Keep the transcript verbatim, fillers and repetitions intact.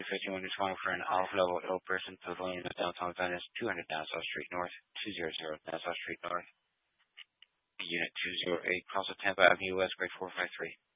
fifty-one responding for an off-level ill person to the volume of downtown Venice, two hundred Nassau Street North, two hundred Nassau Street North. Unit two oh eight, cross of Tampa Avenue West, grade four five three.